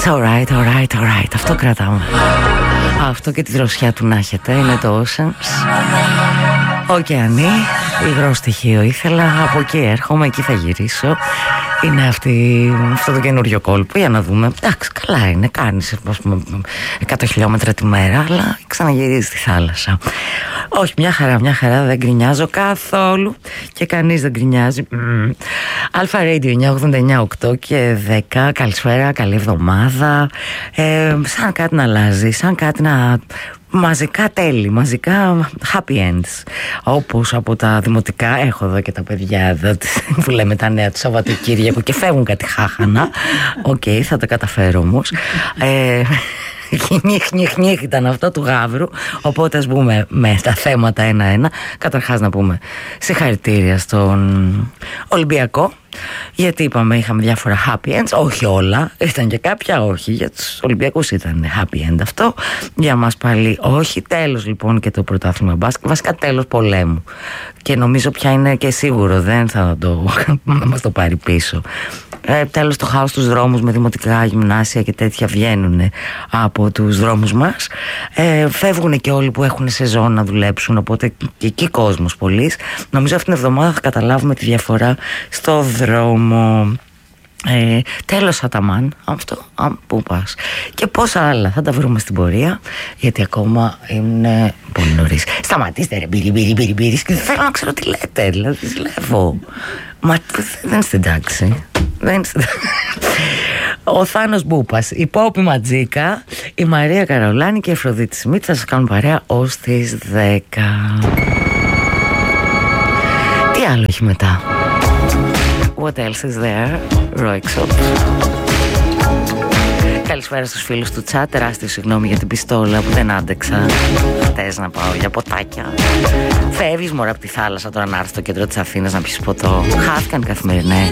It's alright. Αυτό κρατάμε. Αυτό και τη δροσιά του να έχετε. Είναι το Oceans. Ωκεανή, υγρό στοιχείο ήθελα. Από εκεί έρχομαι, εκεί θα γυρίσω. Είναι αυτό το καινούριο κόλπο. Για να δούμε. Εντάξει, καλά είναι. Κάνεις 100 χιλιόμετρα τη μέρα, αλλά ξαναγυρίζεις στη θάλασσα. Όχι, μια χαρά, δεν γκρινιάζω καθόλου. Και κανείς δεν γκρινιάζει. Αλφα Radio 989 8 και 10. Καλησπέρα, καλή εβδομάδα. Σαν κάτι να αλλάζει, σαν κάτι να... Μαζικά τέλη, μαζικά happy ends. Όπως από τα δημοτικά, έχω εδώ και τα παιδιά εδώ που λέμε τα νέα του Σαββατοκύριακου και φεύγουν κάτι χάχανα. Οκ, θα τα καταφέρω όμως. Νιχ ήταν αυτό του Γαύρου. Οπότε ας πούμε με τα θέματα ένα-ένα. Καταρχάς να πούμε συγχαρητήρια στον Ολυμπιακό, γιατί είπαμε είχαμε διάφορα happy ends. Όχι όλα, ήταν και κάποια όχι. Για τους Ολυμπιακούς ήταν happy end αυτό. Για μας πάλι όχι. Τέλος λοιπόν και το πρωτάθλημα μπάσκετ. Βασικά τέλος πολέμου. Και νομίζω πια είναι και σίγουρο, δεν θα μας το πάρει πίσω. Τέλος το χάος στους δρόμους με δημοτικά, γυμνάσια και τέτοια βγαίνουν από τους δρόμους μας. Φεύγουν και όλοι που έχουν σεζόν να δουλέψουν, οπότε και εκεί κόσμος πολύς. Νομίζω αυτήν την εβδομάδα θα καταλάβουμε τη διαφορά στο δρόμο. Τέλος Αταμάν, αυτό, πού πας. Και πόσα άλλα θα τα βρούμε στην πορεία, γιατί ακόμα είναι πολύ νωρίς. Σταματήστε ρε μπυρι και θέλω να ξέρω τι λέτε, δηλαδή ζηλεύω. Μα δεν είστε εντάξει. Ο Θάνος Μπούπας, η Πόπη Ματζίκα, η Μαρία Καραολάνη και η Αφροδίτη Σμίτ θα σας κάνουν παρέα ως τις 10. Τι άλλο έχει μετά? What else is there? Roixop. Καλησπέρα στους φίλους του chat. Τεράστιο συγγνώμη για την πιστόλα που δεν άντεξα χτες να πάω για ποτάκια. Φεύγεις μωρά από τη θάλασσα τώρα να έρθει στο κέντρο της Αθήνας να πιεις ποτό. Χάθηκαν καθημερινές.